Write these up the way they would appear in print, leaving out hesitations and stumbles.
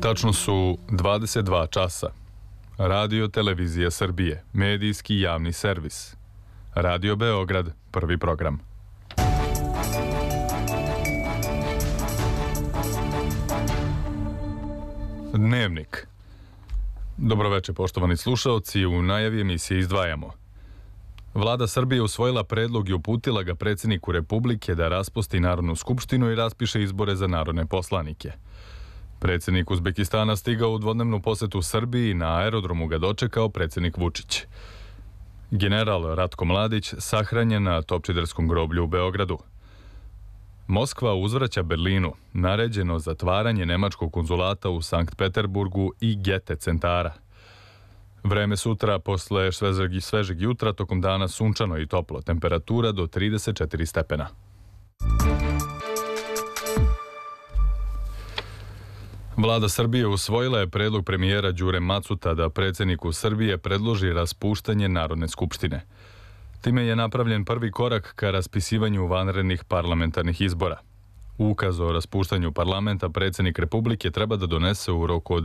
Tačno su 22 časa. Radio Televizija Srbije, medijski javni servis. Radio Beograd, prvi program. Dnevnik. Dobroveče, poštovani slušaoci, u najavi emisije izdvajamo. Vlada Srbije usvojila predlog i uputila ga predsjedniku Republike da raspusti Narodnu skupštinu i raspiše izbore za narodne poslanike. Predsjednik Uzbekistana stigao u dvodnevnu posetu Srbiji, na aerodromu ga dočekao predsjednik Vučić. General Ratko Mladić sahranjen na Topčiderskom groblju u Beogradu. Moskva uzvraća Berlinu naređeno zatvaranje nemačkog konzulata u Sankt Peterburgu i Gete centara. Vreme sutra posle svežeg jutra, tokom dana sunčano i toplo, temperatura do 34 stepena. Vlada Srbije usvojila je predlog premijera Đure Macuta da predsjedniku Srbije predloži raspuštanje Narodne skupštine. Time je napravljen prvi korak ka raspisivanju vanrednih parlamentarnih izbora. Ukaz o raspuštanju parlamenta predsjednik Republike treba da donese u roku od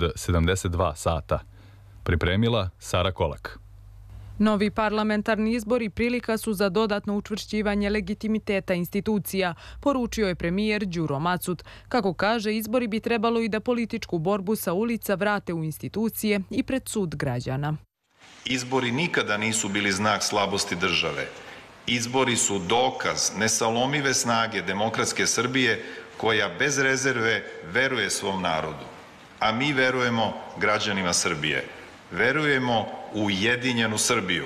72 sata. Pripremila Sara Kolak. Novi parlamentarni izbori prilika su za dodatno učvršćivanje legitimiteta institucija, poručio je premijer Đuro Macut. Kako kaže, izbori bi trebalo i da političku borbu sa ulica vrate u institucije i pred sud građana. Izbori nikada nisu bili znak slabosti države. Izbori su dokaz nesalomive snage demokratske Srbije koja bez rezerve veruje svom narodu. A mi verujemo građanima Srbije. Verujemo u ujedinjenu Srbiju.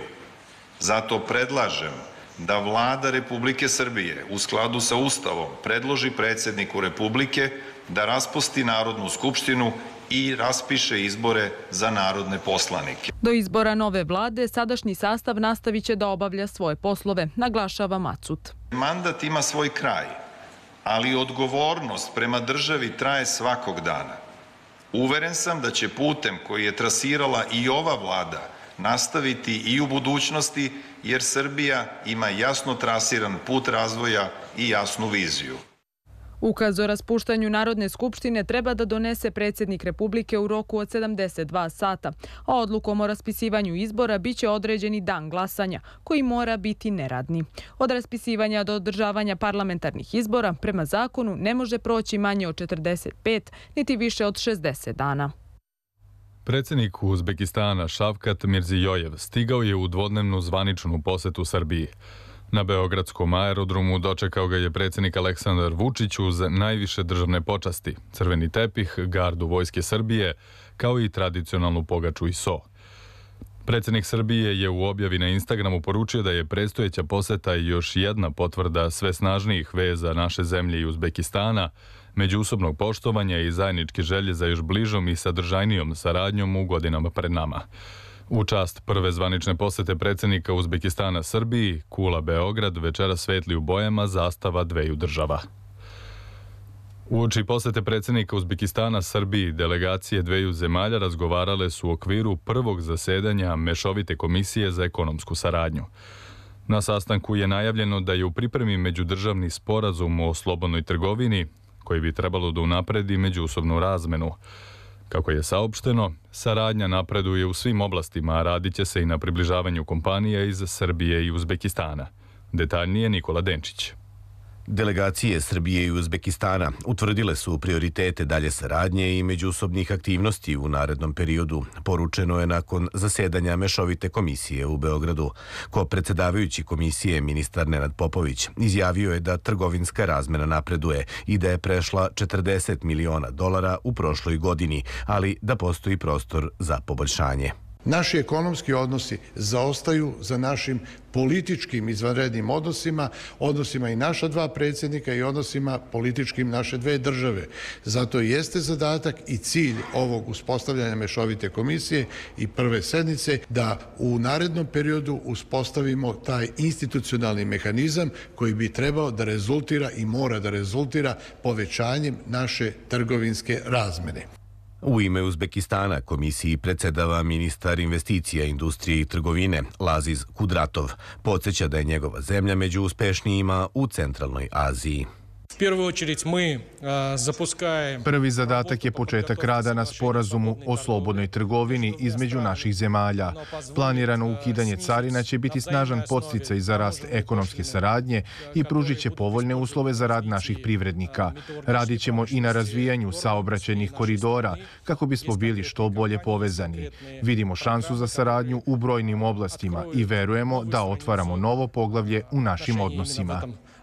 Zato predlažem da Vlada Republike Srbije u skladu sa Ustavom predloži predsjedniku Republike da raspusti Narodnu skupštinu i raspiše izbore za narodne poslanike. Do izbora nove vlade sadašnji sastav nastavit će da obavlja svoje poslove, naglašava Macut. Mandat ima svoj kraj, ali odgovornost prema državi traje svakog dana. Uveren sam da će putem koji je trasirala i ova vlada nastaviti i u budućnosti, jer Srbija ima jasno trasiran put razvoja i jasnu viziju. Ukaz o raspuštanju Narodne skupštine treba da donese predsjednik Republike u roku od 72 sata, a odlukom o raspisivanju izbora biće određeni dan glasanja, koji mora biti neradni. Od raspisivanja do održavanja parlamentarnih izbora prema zakonu ne može proći manje od 45, niti više od 60 dana. Predsjednik Uzbekistana Šavkat Mirzijojev stigao je u dvodnevnu zvaničnu posetu Srbiji. Na beogradskom aerodromu dočekao ga je predsjednik Aleksandar Vučić uz najviše državne počasti, crveni tepih, gardu Vojske Srbije, kao i tradicionalnu pogaču i so. Predsjednik Srbije je u objavi na Instagramu poručio da je predstojeća poseta i još jedna potvrda sve snažnijih veza naše zemlje i Uzbekistana, međusobnog poštovanja i zajedničke želje za još bližom i sadržajnijom saradnjom u godinama pred nama. U čast prve zvanične posete predsjednika Uzbekistana Srbiji, kula Beograd večera svetli u bojama zastava dveju država. Uoči posete predsjednika Uzbekistana Srbiji, delegacije dveju zemalja razgovarale su u okviru prvog zasedanja Mešovite komisije za ekonomsku saradnju. Na sastanku je najavljeno da je u pripremi međudržavni sporazum o slobodnoj trgovini, koji bi trebalo da unapredi međusobnu razmenu. Kako je saopšteno, saradnja napreduje u svim oblastima, a radit će se i na približavanju kompanija iz Srbije i Uzbekistana. Detaljnije Nikola Denčić. Delegacije Srbije i Uzbekistana utvrdile su prioritete dalje saradnje i međusobnih aktivnosti u narednom periodu, poručeno je nakon zasedanja Mešovite komisije u Beogradu. Ko-predsjedavajući komisije ministar Nenad Popović izjavio je da trgovinska razmena napreduje i da je prešla $40 miliona u prošloj godini, ali da postoji prostor za poboljšanje. Naši ekonomski odnosi zaostaju za našim političkim izvanrednim odnosima i naša dva predsjednika i odnosima političkim naše dve države. Zato jeste zadatak i cilj ovog uspostavljanja Mešovite komisije i prve sednice da u narednom periodu uspostavimo taj institucionalni mehanizam koji bi trebao da rezultira i mora da rezultira povećanjem naše trgovinske razmene. U ime Uzbekistana komisiji predsjedava ministar investicija, industrije i trgovine Laziz Kudratov. Podsjeća da je njegova zemlja među uspešnijima u centralnoj Aziji. Prvi zadatak je početak rada na sporazumu o slobodnoj trgovini između naših zemalja. Planirano ukidanje carina će biti snažan podsticaj za rast ekonomske saradnje i pružit će povoljne uslove za rad naših privrednika. Radit ćemo i na razvijanju saobraćajnih koridora kako bismo bili što bolje povezani. Vidimo šansu za saradnju u brojnim oblastima i verujemo da otvaramo novo poglavlje u našim odnosima.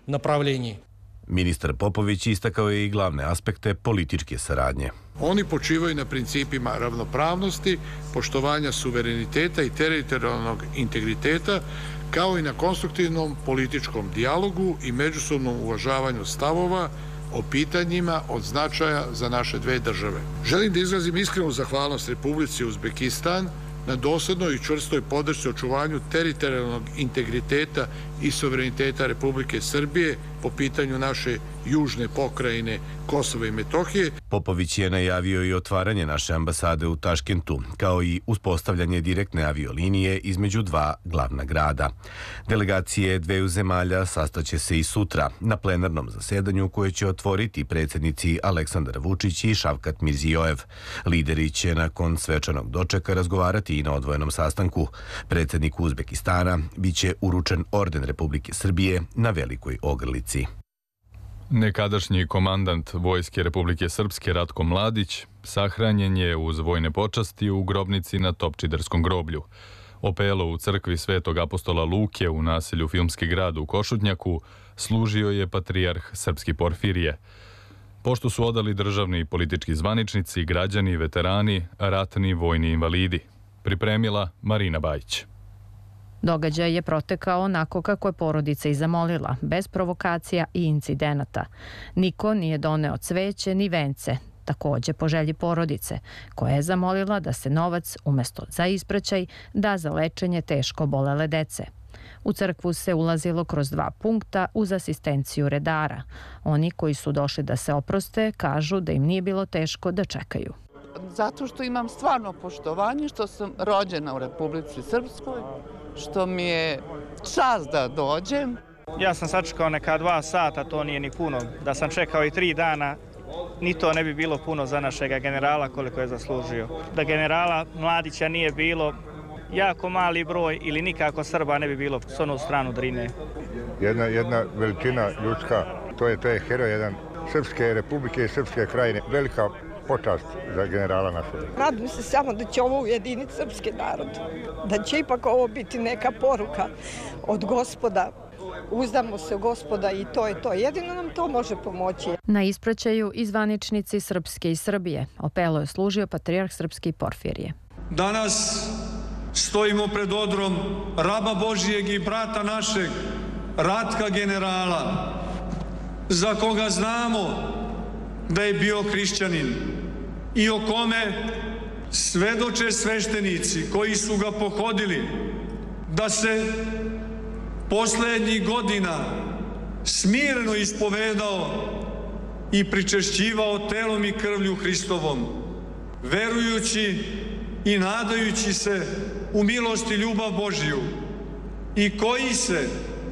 Ministar Popović istakao je i glavne aspekte političke saradnje. Oni počivaju na principima ravnopravnosti, poštovanja suvereniteta i teritorijalnog integriteta, kao i na konstruktivnom političkom dijalogu i međusobnom uvažavanju stavova o pitanjima od značaja za naše dve države. Želim da izrazim iskrenu zahvalnost Republici Uzbekistan na doslednoj i čvrstoj podršci očuvanju teritorijalnog integriteta i suvereniteta Republike Srbije po pitanju naše južne pokrajine Kosova i Metohije. Popović je najavio i otvaranje naše ambasade u Taškentu, kao i uspostavljanje direktne aviolinije između dva glavna grada. Delegacije dveju zemalja sastaće se i sutra na plenarnom zasedanju koje će otvoriti predsjednici Aleksandar Vučić i Šavkat Mirzijojev. Lideri će nakon svečanog dočeka razgovarati i na odvojenom sastanku. Predsjedniku Uzbekistana biće uručen orden Republike Srbije na Velikoj Ogrlici. Nekadašnji komandant Vojske Republike Srpske Ratko Mladić sahranjen je uz vojne počasti u grobnici na Topčiderskom groblju. Opelo u crkvi Svetog apostola Luke u naselju Filmski grad u Košutnjaku služio je patrijarh Srpski Porfirije. Pošto su odali državni i politički zvaničnici, građani, veterani, ratni vojni invalidi. Pripremila Marina Bajić. Događaj je protekao onako kako je porodica i zamolila, bez provokacija i incidenata. Niko nije doneo cveće ni vence, takođe po želji porodice, koja je zamolila da se novac, umesto za ispraćaj, da za lečenje teško bolele dece. U crkvu se ulazilo kroz 2 punkta uz asistenciju redara. Oni koji su došli da se oproste kažu da im nije bilo teško da čekaju. Zato što imam stvarno poštovanje, što sam rođena u Republici Srpskoj, što mi je čast da dođem. Ja sam sačekao neka 2 sata, to nije ni puno. Da sam čekao i 3 dana, ni to ne bi bilo puno za našega generala koliko je zaslužio. Da generala Mladića nije bilo, jako mali broj ili nikako Srba ne bi bilo s onu stranu Drine. Jedna veličina ljudska, to je heroj jedan Srpske republike i Srpske krajine, velika počast za generala našeg. Radujem se samo da će ovo ujediniti srpski narod, da će ipak ovo biti neka poruka od Gospoda. Uzdamo se u Gospoda i to je to. Jedino nam to može pomoći. Na ispraćaju i zvaničnici Srpske i Srbije. Opelo je služio patrijarh Srpski Porfirije. Danas stojimo pred odrom raba Božijeg i brata našeg, Ratka generala, za koga znamo da je bio hrišćanin i o kome svedoče sveštenici koji su ga pohodili, da se poslednjih godina smireno ispovedao i pričešćivao telom i krvlju Hristovom, verujući i nadajući se u milost i ljubav Božiju, i koji se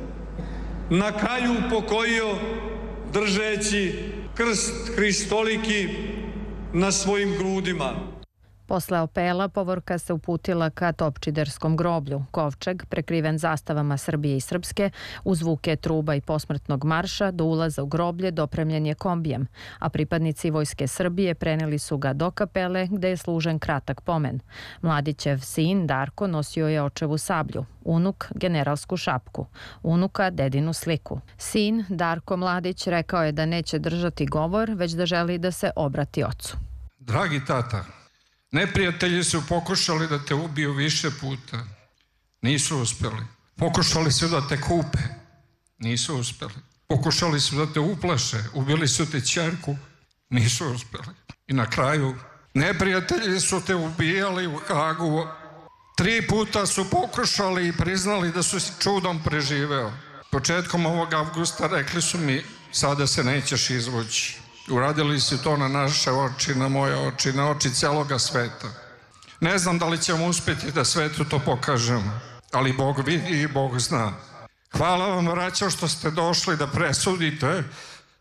na kraju upokojio držeći krst Hristoliki na svojim grudima. Posle opela povorka se uputila ka Topčiderskom groblju. Kovčeg, prekriven zastavama Srbije i Srpske, uz zvuke truba i posmrtnog marša, do ulaza u groblje dopremljen je kombijem, a pripadnici Vojske Srbije preneli su ga do kapele gde je služen kratak pomen. Mladićev sin Darko nosio je očevu sablju, unuk generalsku šapku, unuka dedinu sliku. Sin Darko Mladić rekao je da neće držati govor, već da želi da se obrati ocu. Dragi tata, neprijatelji su pokušali da te ubiju više puta. Nisu uspjeli. Pokušali su da te kupe. Nisu uspjeli. Pokušali su da te uplaše. Ubili su te ćerku. Nisu uspjeli. I na kraju, neprijatelji su te ubijali u Hagu. 3 puta su pokušali i priznali da su si čudom preživeo. Početkom ovog avgusta rekli su mi, sada se nećeš izvući. Uradili si to na naše oči, na moje oči, na oči cijeloga sveta. Ne znam da li ćemo uspjeti da svetu to pokažemo, ali Bog vidi i Bog zna. Hvala vam, braćo, što ste došli da presudite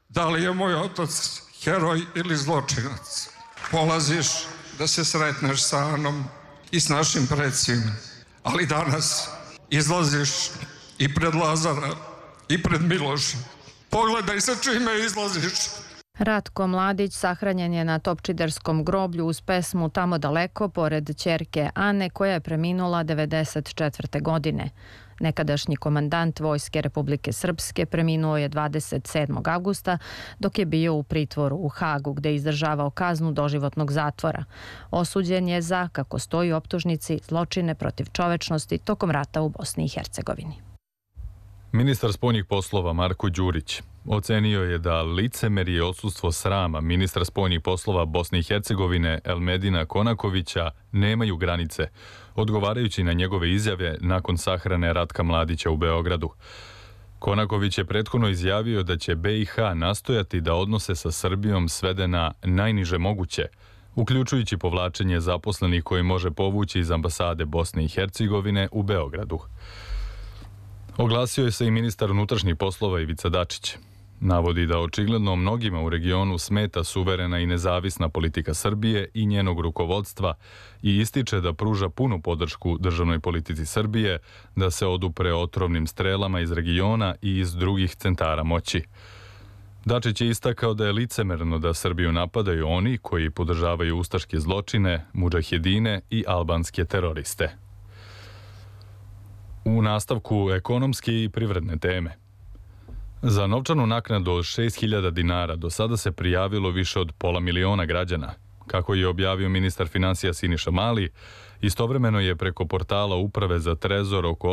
da li je moj otac heroj ili zločinac. Polaziš da se sretneš sa Anom i s našim predsima, ali danas izlaziš i pred Lazara i pred Miloša. Pogledaj sa čime izlaziš. Ratko Mladić sahranjen je na Topčiderskom groblju uz pesmu Tamo daleko, pored ćerke Ane, koja je preminula 1994. godine. Nekadašnji komandant Vojske Republike Srpske preminuo je 27. avgusta dok je bio u pritvoru u Hagu, gde je izdržavao kaznu doživotnog zatvora. Osuđen je za, kako stoji u optužnici, zločine protiv čovečnosti tokom rata u Bosni i Hercegovini. Ministar spoljnih poslova Marko Đurić ocenio je da licemerje i odsustvo srama ministra spoljnih poslova Bosne i Hercegovine Elmedina Konakovića nemaju granice, odgovarajući na njegove izjave nakon sahrane Ratka Mladića u Beogradu. Konaković je prethodno izjavio da će BiH nastojati da odnose sa Srbijom svede na najniže moguće, uključujući povlačenje zaposlenih koji može povući iz ambasade Bosne i Hercegovine u Beogradu. Oglasio je se i ministar unutrašnjih poslova Ivica Dačić. Navodi da očigledno mnogima u regionu smeta suverena i nezavisna politika Srbije i njenog rukovodstva i ističe da pruža punu podršku državnoj politici Srbije da se odupre otrovnim strelama iz regiona i iz drugih centara moći. Dačić je istakao da je licemerno da Srbiju napadaju oni koji podržavaju ustaške zločine, mudžahedine i albanske teroriste. U nastavku ekonomske i privredne teme. Za novčanu naknadu od 6.000 dinara do sada se prijavilo više od 500.000 građana. Kako je objavio ministar finansija Siniša Mali, istovremeno je preko portala Uprave za trezor oko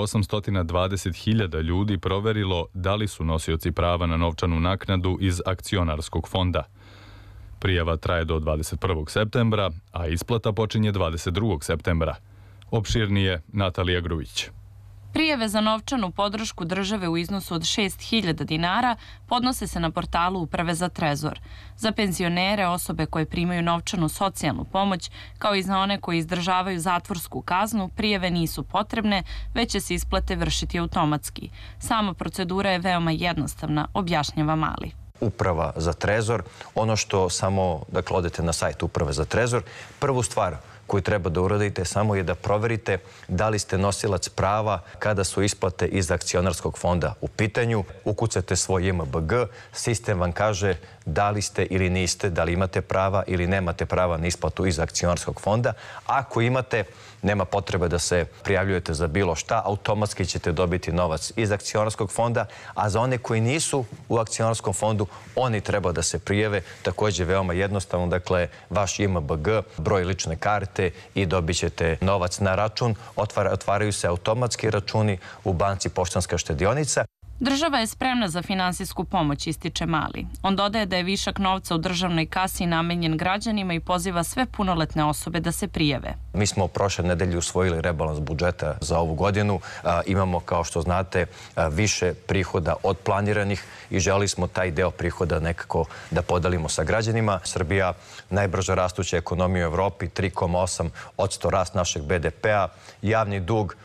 820.000 ljudi proverilo da li su nosioci prava na novčanu naknadu iz akcionarskog fonda. Prijava traje do 21. septembra, a isplata počinje 22. septembra. Opširnije Natalija Grujić. Prijave za novčanu podršku države u iznosu od 6.000 dinara podnose se na portalu Uprave za trezor. Za penzionere, osobe koje primaju novčanu socijalnu pomoć, kao i za one koji izdržavaju zatvorsku kaznu, prijave nisu potrebne, već će se isplate vršiti automatski. Sama procedura je veoma jednostavna, objašnjava Mali. Uprava za trezor, ono što samo, dakle, odete na sajt Uprave za trezor, prvu stvar koju treba da uradite samo je da proverite da li ste nosilac prava kada su isplate iz akcionarskog fonda u pitanju. Ukucate svoj JMBG, sistem vam kaže da li ste ili niste, da li imate prava ili nemate prava na isplatu iz akcionarskog fonda. Ako imate, nema potrebe da se prijavljujete za bilo šta, automatski ćete dobiti novac iz akcionarskog fonda, a za one koji nisu u akcionarskom fondu, oni treba da se prijave, također veoma jednostavno, dakle, vaš JMBG, broj lične karte i dobit ćete novac na račun. Otvaraju se automatski računi u banci Poštanska štedionica. Država je spremna za finansijsku pomoć, ističe Mali. On dodaje da je višak novca u državnoj kasi namenjen građanima i poziva sve punoletne osobe da se prijave. Mi smo prošle nedelje usvojili rebalans budžeta za ovu godinu. Imamo, kao što znate, više prihoda od planiranih i želi smo taj deo prihoda nekako da podelimo sa građanima. Srbija, najbrže rastuća ekonomija u Evropi, 3,8% rast našeg BDP-a, javni dug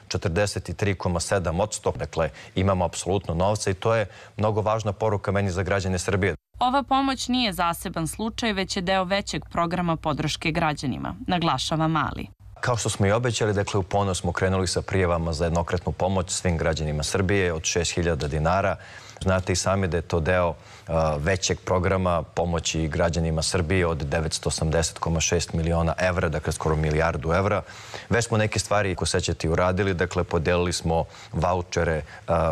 43,7%. Dakle, imamo apsolutno novca i to je mnogo važna poruka meni za građane Srbije. Ova pomoć nije zaseban slučaj, već je deo većeg programa podrške građanima, naglašava Mali. Kao što smo i obećali, dakle, u ponoć smo krenuli sa prijavama za jednokratnu pomoć svim građanima Srbije od 6.000 dinara. Znate i sami da je to deo većeg programa pomoći građanima Srbije od 980,6 miliona evra, dakle skoro milijardu evra. Već smo neke stvari, ako sećate, uradili, dakle podelili smo vaučere,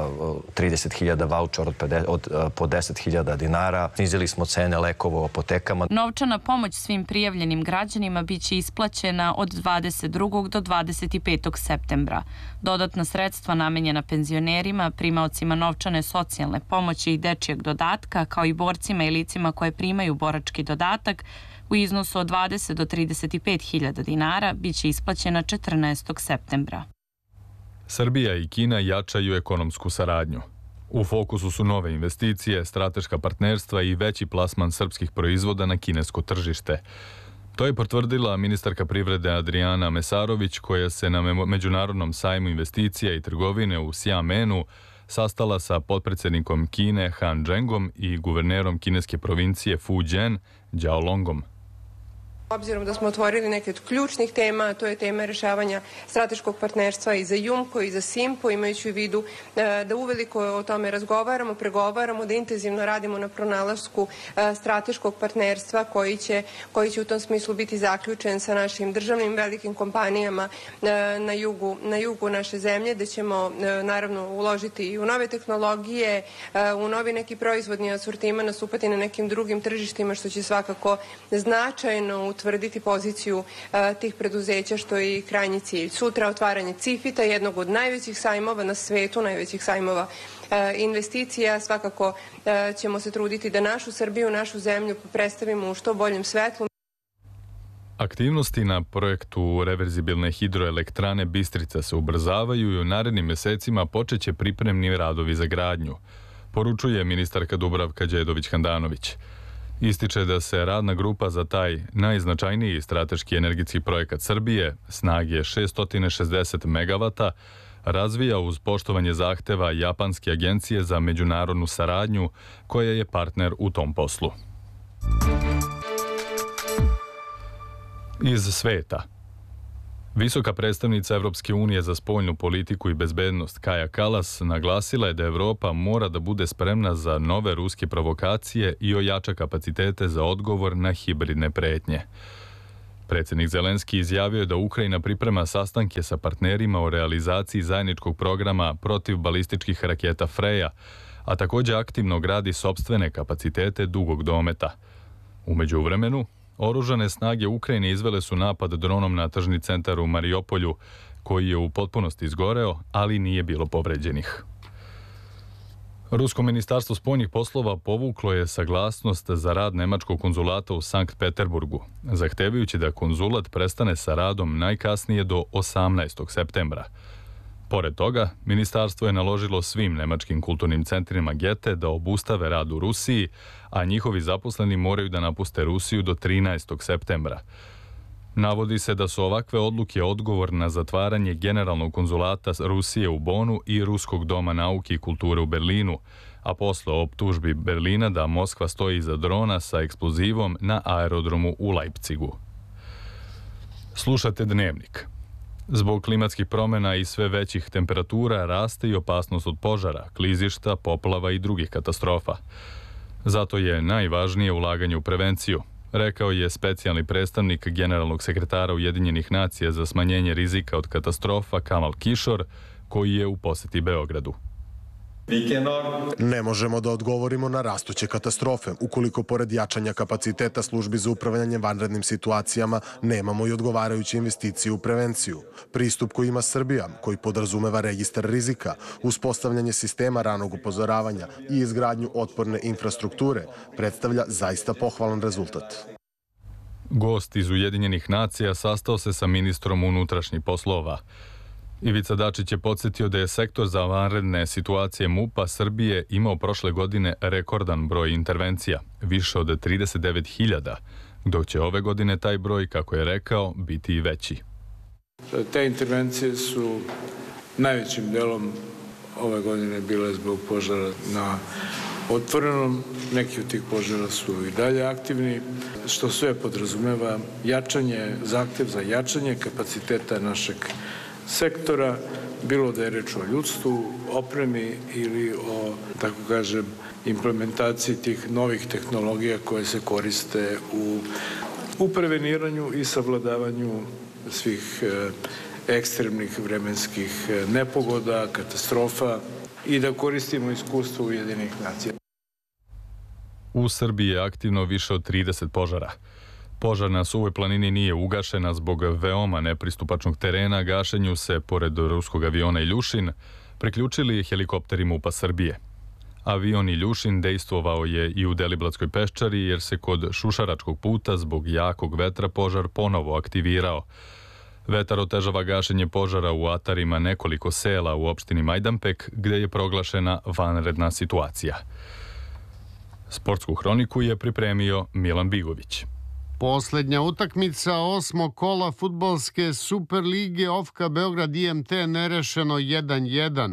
30.000 vaučera po 10.000 dinara, snizili smo cene lekova u apotekama. Novčana pomoć svim prijavljenim građanima biće isplaćena od 22. do 25. septembra. Dodatna sredstva namenjena penzionerima, primaocima novčane socijalne pomoći i dečijeg dodatka, kao i borcima i licima koje primaju borački dodatak, u iznosu od 20 do 35.000 dinara biće isplaćena 14. septembra. Srbija i Kina jačaju ekonomsku saradnju. U fokusu su nove investicije, strateška partnerstva i veći plasman srpskih proizvoda na kinesko tržište. To je potvrdila ministarka privrede Adriana Mesarović, koja se na Međunarodnom sajmu investicija i trgovine u Xiamenu sastala sa potpredsjednikom Kine Han Zhengom i guvernerom kineske provincije Fujian Jiaolongom. Obzirom da smo otvorili neke od ključnih tema, to je tema rešavanja strateškog partnerstva i za JUMKO i za SIMPO, imajući u vidu da uveliko o tome razgovaramo, pregovaramo, da intenzivno radimo na pronalasku strateškog partnerstva koji će u tom smislu biti zaključen sa našim državnim velikim kompanijama na jugu naše zemlje, da ćemo naravno uložiti i u nove tehnologije, u novi neki proizvodni asortiman, nastupati na nekim drugim tržištima, što će svakako značajno utvrditi poziciju tih preduzeća, što je i krajnji cilj. Sutra otvaranje CIFIT-a, jednog od najvećih sajmova na svetu, najvećih sajmova investicija. Svakako ćemo se truditi da našu Srbiju, našu zemlju predstavimo u što boljem svetlu. Aktivnosti na projektu reverzibilne hidroelektrane Bistrica se ubrzavaju i u narednim mesecima počeće pripremni radovi za gradnju, poručuje ministarka Dubravka Đedović-Handanović. Ističe da se radna grupa za taj najznačajniji strateški energetski projekat Srbije, snage 660 MW, razvija uz poštovanje zahteva Japanske agencije za međunarodnu saradnju, koja je partner u tom poslu. Iz sveta. Visoka predstavnica Evropske unije za spoljnu politiku i bezbednost Kaja Kalas naglasila je da Evropa mora da bude spremna za nove ruske provokacije i ojača kapacitete za odgovor na hibridne pretnje. Predsjednik Zelenski izjavio je da Ukrajina priprema sastanke sa partnerima o realizaciji zajedničkog programa protiv balističkih raketa Freja, a također aktivno gradi sopstvene kapacitete dugog dometa. U međuvremenu, oružane snage Ukrajine izvele su napad dronom na tržni centar u Mariupolju, koji je u potpunosti izgoreo, ali nije bilo povređenih. Rusko ministarstvo spoljnih poslova povuklo je saglasnost za rad nemačkog konzulata u Sankt Peterburgu, zahtevajući da konzulat prestane sa radom najkasnije do 18. septembra. Pored toga, ministarstvo je naložilo svim nemačkim kulturnim centrima Gete da obustave rad u Rusiji, a njihovi zaposleni moraju da napuste Rusiju do 13. septembra. Navodi se da su ovakve odluke odgovor na zatvaranje generalnog konzulata Rusije u Bonu i Ruskog doma nauke i kulture u Berlinu, a posle optužbi Berlina da Moskva stoji iza drona sa eksplozivom na aerodromu u Leipzigu. Slušate Dnevnik. Zbog klimatskih promjena i sve većih temperatura raste i opasnost od požara, klizišta, poplava i drugih katastrofa. Zato je najvažnije ulaganje u prevenciju, rekao je specijalni predstavnik generalnog sekretara Ujedinjenih nacija za smanjenje rizika od katastrofa Kamal Kishor, koji je u posjeti Beogradu. Ne možemo da odgovorimo na rastuće katastrofe ukoliko pored jačanja kapaciteta službi za upravljanje vanrednim situacijama nemamo i odgovarajuće investicije u prevenciju. Pristup koji ima Srbija, koji podrazumeva registar rizika, uspostavljanje sistema ranog upozoravanja i izgradnju otporne infrastrukture, predstavlja zaista pohvalan rezultat. Gost iz Ujedinjenih nacija sastao se sa ministrom unutrašnjih poslova. Ivica Dačić je podsjetio da je sektor za vanredne situacije MUP-a Srbije imao prošle godine rekordan broj intervencija, više od 39.000, dok će ove godine taj broj, kako je rekao, biti i veći. Te intervencije su najvećim delom ove godine bile zbog požara na otvorenom. Neki od tih požara su i dalje aktivni, što sve podrazumeva zahtev za jačanje kapaciteta našeg sektora, bilo da je reč o ljudstvu, opremi ili o, tako kažem, implementaciji tih novih tehnologija koje se koriste u preveniranju i savladavanju svih ekstremnih vremenskih nepogoda, katastrofa i da koristimo iskustvo Ujedinjenih nacija. U Srbiji je aktivno više od 30 požara. Požar na Suvoj planini nije ugašena zbog veoma nepristupačnog terena. Gašenju se, pored ruskog aviona Iljušin, priključili helikopteri MUP-a Srbije. Avion Iljušin dejstvovao je i u Deliblatskoj peščari jer se kod Šušaračkog puta zbog jakog vetra požar ponovo aktivirao. Vetar otežava gašenje požara u atarima nekoliko sela u opštini Majdanpek, gde je proglašena vanredna situacija. Sportsku hroniku je pripremio Milan Bigović. Poslednja utakmica 8. kola fudbalske Super lige Ofka Beograd IMT nerešeno 1-1.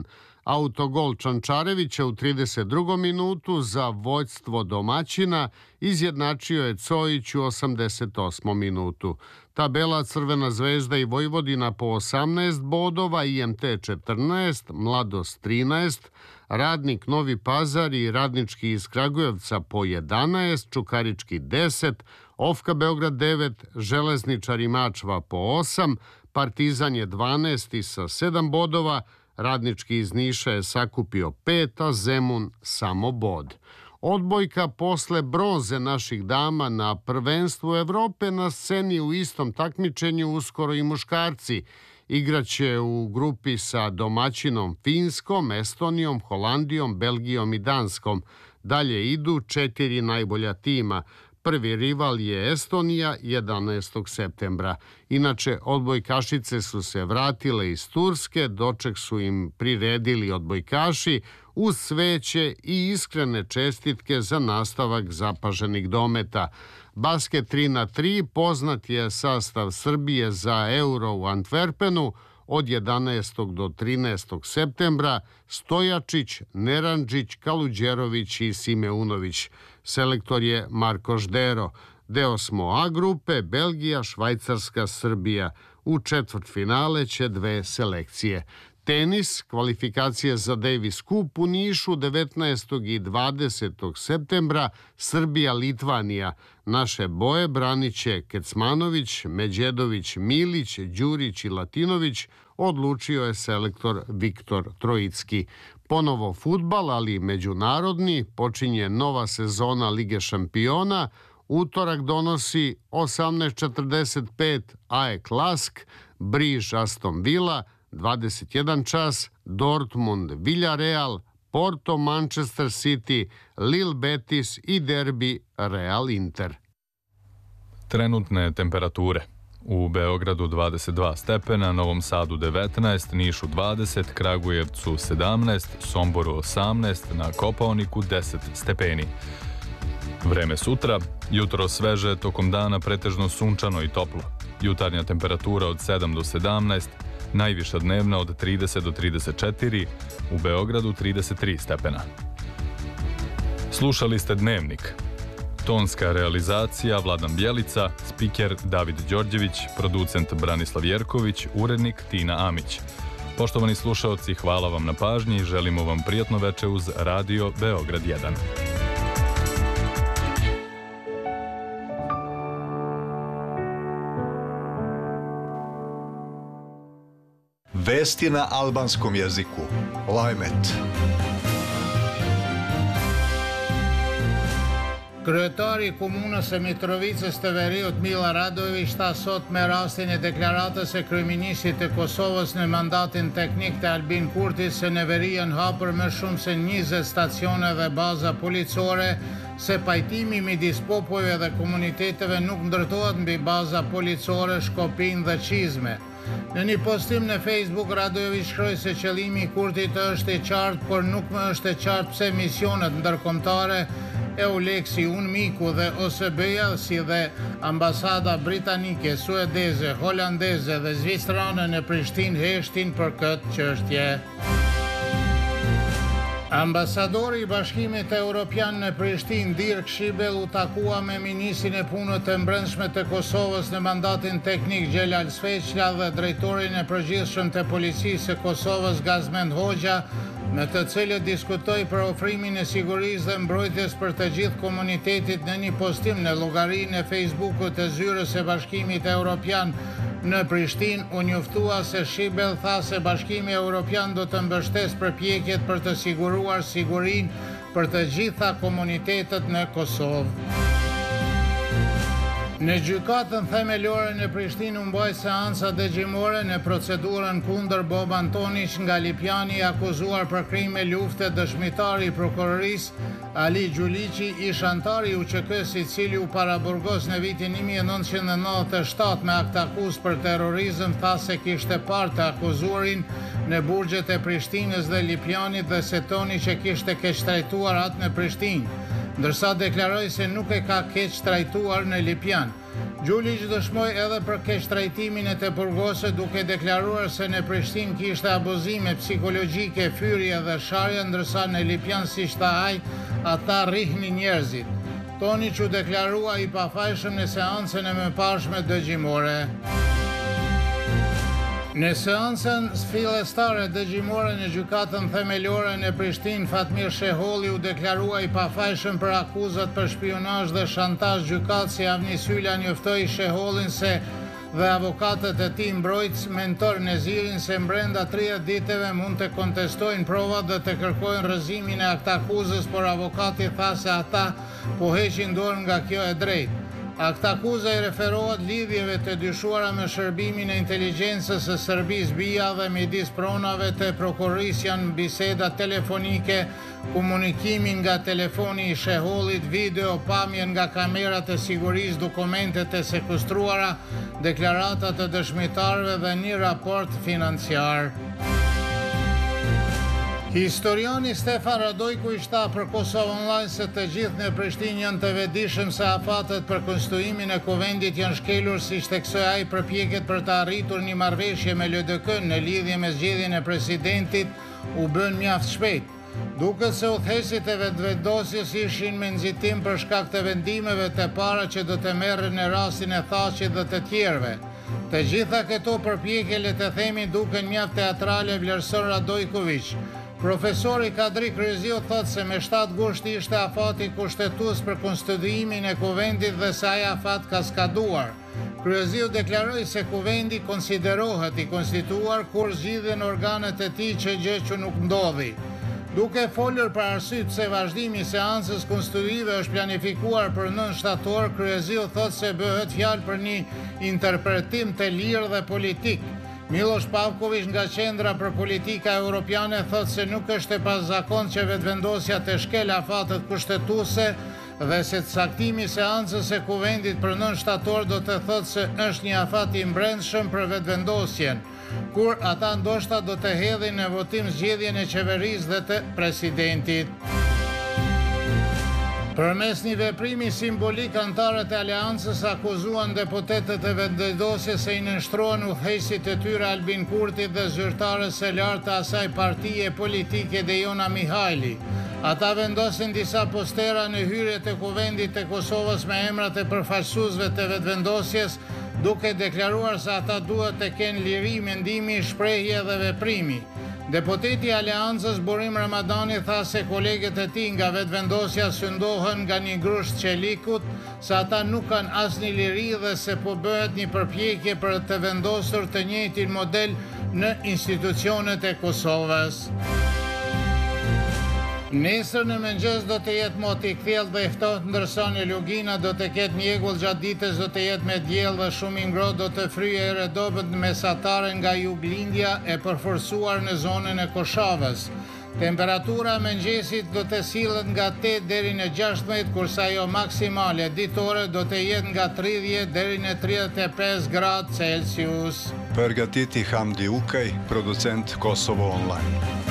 Autogol Čančarevića u 32. minutu za vođstvo domaćina izjednačio je Cojić u 88. minutu. Tabela Crvena zvezda i Vojvodina po 18 bodova, IMT 14, Mladost 13, Radnik Novi Pazar i Radnički iz Kragujevca po 11, Čukarički 10, Ofka Beograd 9, Železničar i Mačva po 8, Partizan je 12 sa 7 bodova, Radnički iz Niša je sakupio 5, a Zemun samo bod. Odbojka posle bronze naših dama na prvenstvu Evrope na sceni u istom takmičenju uskoro i muškarci. Igraće u grupi sa domaćinom Finskom, Estonijom, Holandijom, Belgijom i Danskom. Dalje idu 4 najbolja tima. Prvi rival je Estonija 11. septembra. Inače, odbojkašice su se vratile iz Turske, doček su im priredili odbojkaši uz sveće i iskrene čestitke za nastavak zapaženih dometa. Basket 3x3 poznat je sastav Srbije za Euro u Antwerpenu od 11. do 13. septembra, Stojačić, Neranđić, Kaluđerović i Simeunović. Selektor je Marko Ždero. Deo smo A grupe, Belgija, Švajcarska, Srbija. U četvrtfinale će 2 selekcije. Tenis, kvalifikacije za Davis Cup u Nišu 19. i 20. septembra, Srbija-Litvanija. Naše boje branit će Kecmanović, Međedović, Milić, Đurić i Latinović, odlučio je selektor Viktor Trojicki. Ponovo fudbal, ali međunarodni, počinje nova sezona Lige šampiona. Utorak donosi 18:45 AEK Lask, Briž Aston Villa, 21 čas, Dortmund Villarreal, Porto Manchester City, Lille Betis i derbi Real Inter. Trenutne temperature. U Beogradu 22 stepena, Novom Sadu 19, Nišu 20, Kragujevcu 17, Somboru 18, na Kopaoniku 10 stepeni. Vreme sutra, jutro sveže, tokom dana pretežno sunčano i toplo. Jutarnja temperatura od 7 do 17, najviša dnevna od 30 do 34, u Beogradu 33 stepena. Slušali ste Dnevnik. Tonska realizacija Vladan Bjelica, spiker David Đorđević, producent Branislav Jerković, urednik Tina Amić. Poštovani slušaoci, hvala vam na pažnji i želimo vam prijatno veče uz Radio Beograd 1. Vesti na albanskom jeziku. Lajmet. Kryetari i Komunës së Mitrovicës të Veriut Milla Radojević tha sot me rastin e deklaratës së kryeministit të Kosovës në mandatin teknik të Albin Kurtit se në veri janë hapur më shumë se 20 stacione dhe baza policore, se pajtimi midis popujve dhe komuniteteve nuk ndërtohet mbi baza policore, shkopin dhe çizme. Në një postim në Facebook, Radojević shkroi se qëllimi i Kurtit është i qartë, por nuk më është e qartë pse misionet ndërkombëtare EULEX-i, UNMIK-u dhe OSBE-ja, si dhe ambasada britanike, suedeze, holandeze dhe zvistrane në Prishtinë heshtin për këtë çështje. Ambasadori i Bashkimit Evropian në Prishtinë, Dirk Shibel, u takua me ministrin e punës të brendshme të Kosovës në mandatin teknik Xhelal Sveçla dhe drejtorin e përgjithshëm të policisë së Kosovës Gazmend Hoxha, me të cilët diskutoi për ofrimin e sigurisë dhe mbrojtjes për të gjithë komunitetit. Në një postim në llogarinë e Facebookut të Zyrës së Bashkimit Evropian në Prishtinë, u njoftua se Shibel tha se Bashkimi Evropian do të mbështesë përpjekjet për të siguruar sigurinë për të gjitha komunitetet në Kosovë. Në gjykatën themelore në Prishtinë u mbaj seanca dëgjimore në procedurën kundër Bob Antonić nga Lipjani, akuzuar për krime lufte. Dëshmitari i prokurorisë Ali Gjuliqi, ish antar i UÇK-s, i cili u paraburgos në vitin 1997 me akt akuz për terrorizëm, tha se kishte parë të akuzuarin në burgjet e Prishtinës dhe Lipjanit dhe se Tonić e kishte keq trajtuar atë në Prishtinë, ndërsa deklaroi se nuk e ka keq trajtuar në Lipjan. Gjuliç dëshmoi edhe për keq trajtimin e tepërgose duke deklaruar se në Prishtinë kishte abuzime psikologjike, fyrje dhe sharje, ndërsa në Lipjan, siç tha ai, ata rrihnin njerëzit. Tonić u deklarua i pafajshëm në seancën e mëparshme dëgjimore. Në seancën fillestare dëgjimore në gjykatën themelore në Prishtinë, Fatmir Sheholli u deklarua i pafajshëm për akuzat për shpionazh dhe shantazh. Gjykatësi Avni Sylla njoftoi Shehollin se dhe avokatët e tij mbrojtës mentor në zirin se brenda 30 diteve mund të kontestojnë provat dhe të kërkojnë rrëzimin e aktakuzës, por avokati tha se ata po heqin dorë nga kjo e drejtë. Aktakuza i referohet lidhjeve të dyshuara me shërbimin e inteligjencës së Serbisë BIA dhe midis pronave të prokurorisë janë biseda telefonike, komunikimin nga telefoni i Shehollit, video, pamje nga kamerat e sigurisë, dokumentet e sekustruara, deklaratat e dëshmitarëve dhe një raport financiar. Historiani Stefan Radojku i shta për Kosovë Online se të gjithë në Prishtinë janë të vetëdijshëm se afatet për konstituimin e kuvendit janë shkelur, siç theksoi ai, përpjekjet për të arritur një marrëveshje me LDK-n në lidhje me zgjedhjen e presidentit u bën mjaft shpejt. Duket se udhëheqësit e vetëvendosjes ishin me nxitim për shkak të vendimeve të para që do të merren në rastin e Thaqit dhe të tjerëve. Të gjitha këto përpjekje, le të themi, duken mjaft teatrale, vlerëson Radojković. Profesori Kadri Kryeziu thotë se me 7 gusht ishte afati kushtetues për konstituimin e kuvendit dhe se ai afat ka skaduar. Kryeziu deklaroi se kuvendi konsiderohet i konstituar kur zgjidhen organet e tij, gjë që nuk ndodhi. Duke folur për arsye se vazhdimi i seancës konstitutive është planifikuar për 9 shtator, Kryeziu thotë se bëhet fjalë për një interpretim të lirë dhe politik. Miloš Pavković nga Qendra për Politika Europiane thotë se nuk është e pazakon që vetëvendosja të shkel afatet kushtetuese dhe se caktimi i seancës së kuvendit për 9 shtator do të thotë se është një afat i brendshëm për vetëvendosjen, kur ata ndoshta do të hedhin në votim zgjedhjen e qeverisë dhe të presidentit. Përmes një veprimi simbolik, anëtarët e Aleancës akuzuan deputetët e vetëvendosjes se i nënshtrohen udhëheqësit e tyre Albin Kurti dhe zyrtarës së lartë të asaj partie politike Dejona Mihajli. Ata vendosin disa postera në hyrjet e kuvendit të Kosovës me emrat e përfaqësuesve të vetëvendosjes, duke deklaruar se ata duhet të kenë liri mendimi, shprehje dhe veprimi. Deputeti i Aleancës Burim Ramadani tha se kolegët e tij nga vetëvendosja syndohen nga një grusht qelikut, se ata nuk kanë asnjë liri dhe se po bëhet një përpjekje për të vendosur të njëjtin model në institucionet e Kosovës. Nesër në mëngjes do të jetë moti i kthjellë dhe i ftohtë, ndërsa në Lugina do të ketë mjegull, gjatë ditës do të jetë me diell dhe shumë i ngrohtë, do të fryjë erë dobët mesatare nga juglindja e përforcuar në zonën e Koshavës. Temperatura mëngjesit do të sillet nga 8 deri në 16, kurse ajo maksimale ditore do të jetë nga 30 deri në 35 gradë Celsius. Përgatiti Hamdi Ukaj, producent Kosovo Online.